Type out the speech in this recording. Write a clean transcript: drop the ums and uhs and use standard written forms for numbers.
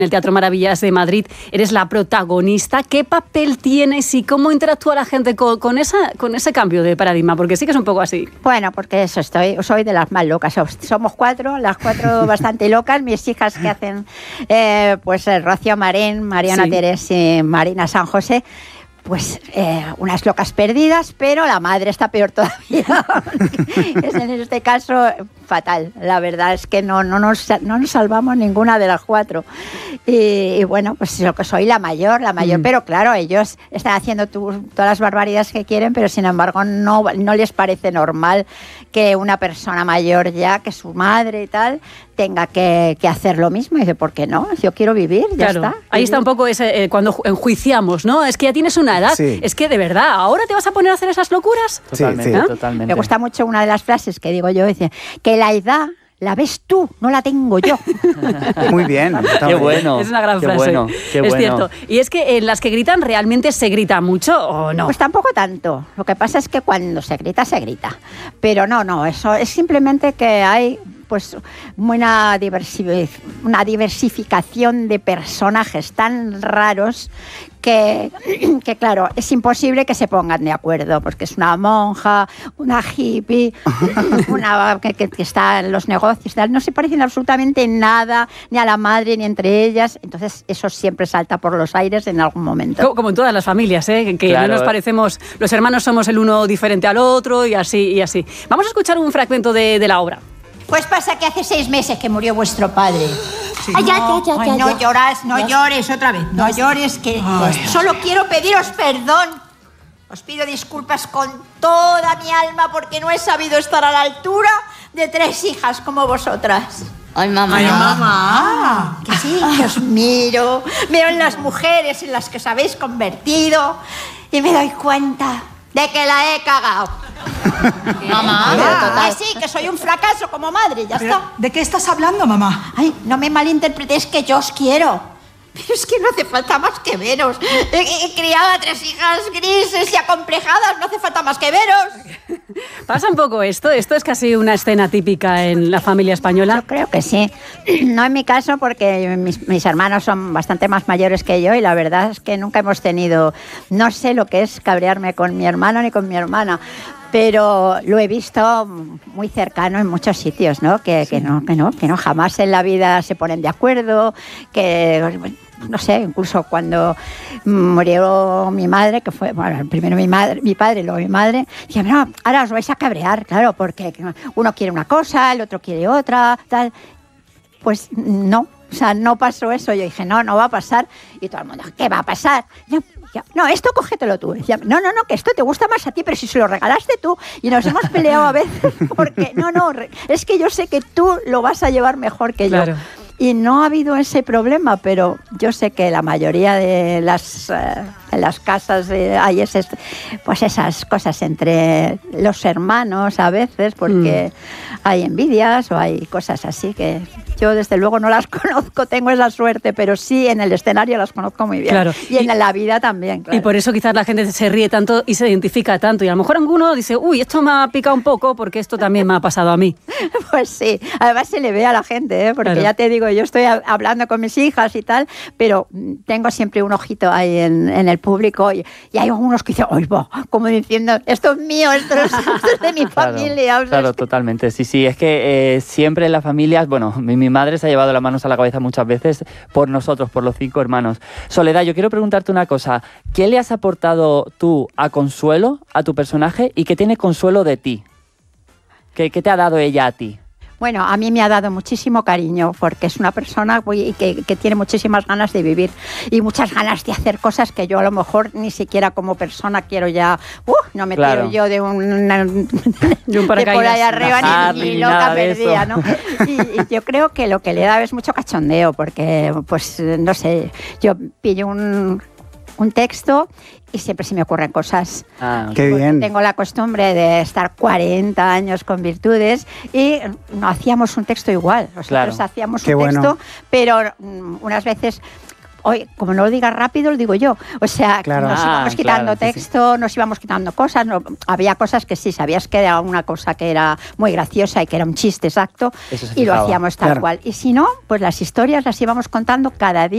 En el Teatro Maravillas de Madrid eres la protagonista. ¿Qué papel tienes y cómo interactúa la gente con ese cambio de paradigma? Porque sí que es un poco así. Bueno, porque soy de las más locas. Somos las cuatro bastante locas. Mis hijas que hacen, Rocío Marín, Mariana Terés y Marina San José. Pues unas locas perdidas, pero la madre está peor todavía. Es en este caso fatal. La verdad es que no nos salvamos ninguna de las cuatro. Y bueno, pues lo que soy la mayor. Pero claro, ellos están haciendo todas las barbaridades que quieren, pero sin embargo no les parece normal que una persona mayor ya, que su madre y tal, tenga que hacer lo mismo. Y dice, ¿por qué no? Yo quiero vivir, ya está. Ahí está un poco cuando enjuiciamos, ¿no? Es que ya tienes una edad. Sí. Es que de verdad, ¿ahora te vas a poner a hacer esas locuras? Totalmente, ¿Eh? totalmente. Me gusta mucho una de las frases que digo yo, dice, que la edad la ves tú, no la tengo yo. Muy bien. Qué bueno. Es una gran frase. Bueno, qué bueno. Es cierto. Y es que en las que gritan, ¿realmente se grita mucho o no? Pues tampoco tanto. Lo que pasa es que cuando se grita, se grita. Pero no, eso es simplemente que hay pues una diversificación de personajes tan raros que claro, es imposible que se pongan de acuerdo, porque es una monja, una hippie, una que está en los negocios, no se parecen absolutamente nada, ni a la madre, ni entre ellas. Entonces eso siempre salta por los aires en algún momento. Como en todas las familias, que claro, no nos parecemos, los hermanos somos el uno diferente al otro y así. Vamos a escuchar un fragmento de la obra. Pues pasa que hace 6 meses que murió vuestro padre. Sí. Ay, ya. No llores otra vez. No llores, que solo quiero pediros perdón. Os pido disculpas con toda mi alma porque no he sabido estar a la altura de 3 hijas como vosotras. Ay, mamá. Ay, mamá. Que sí, que os miro en las mujeres en las que os habéis convertido y me doy cuenta de que la he cagado. Mamá, que sí, que soy un fracaso como madre, ya está. ¿De qué estás hablando, mamá? Ay, no me malinterpretéis, que yo os quiero. Pero es que no hace falta más que veros. He criado a 3 hijas grises y acomplejadas, no hace falta más que veros. ¿Pasa un poco esto? ¿Esto es casi una escena típica en la familia española? Yo creo que sí. No en mi caso, porque mis hermanos son bastante más mayores que yo y la verdad es que nunca hemos tenido... No sé lo que es cabrearme con mi hermano ni con mi hermana, pero lo he visto muy cercano en muchos sitios, ¿no? Que no, jamás en la vida se ponen de acuerdo, que... No sé, incluso cuando murió mi madre, que fue, bueno, primero mi padre, luego mi madre, decía, no, ahora os vais a cabrear, claro, porque uno quiere una cosa, el otro quiere otra, tal. Pues no, o sea, no pasó eso. Yo dije, no va a pasar. Y todo el mundo, ¿qué va a pasar? No, esto cógetelo tú. Decía, no, que esto te gusta más a ti, pero si se lo regalaste tú. Y nos hemos peleado a veces porque, es que yo sé que tú lo vas a llevar mejor que yo. Y no ha habido ese problema, pero yo sé que la mayoría de en las casas hay pues esas cosas entre los hermanos a veces, porque hay envidias o hay cosas así que yo desde luego no las conozco, tengo esa suerte, pero sí en el escenario las conozco muy bien. Claro. Y en la vida también. Claro. Y por eso quizás la gente se ríe tanto y se identifica tanto. Y a lo mejor alguno dice, uy, esto me ha picado un poco porque esto también me ha pasado a mí. Pues sí, además se le ve a la gente, porque ya te digo, yo estoy hablando con mis hijas y tal, pero tengo siempre un ojito ahí en el público y hay algunos que dicen, ¡ay, va! Como diciendo, esto es mío, esto es de mi familia. Claro, totalmente. Sí, es que siempre en las familias, bueno, mi madre se ha llevado las manos a la cabeza muchas veces por nosotros, por los 5 hermanos. Soledad, yo quiero preguntarte una cosa. ¿Qué le has aportado tú a Consuelo, a tu personaje, y qué tiene Consuelo de ti? ¿Qué te ha dado ella a ti? Bueno, a mí me ha dado muchísimo cariño porque es una persona que tiene muchísimas ganas de vivir y muchas ganas de hacer cosas que yo a lo mejor ni siquiera como persona quiero ya... no me tiro yo de un paracaídas por ahí arriba ni loca perdida, ¿no? Y yo creo que lo que le da es mucho cachondeo porque, pues, no sé, yo pillo un texto y siempre se me ocurren cosas. Qué bien. Tengo la costumbre de estar 40 años con Virtudes y no hacíamos un texto igual. Nosotros hacíamos un texto, pero unas veces... Hoy, como no lo digas rápido, lo digo yo. O sea, nos íbamos quitando texto, nos íbamos quitando cosas. Había cosas que sí, sabías que era una cosa que era muy graciosa y que era un chiste exacto y lo hacíamos tal cual. Y si no, pues las historias las íbamos contando cada día.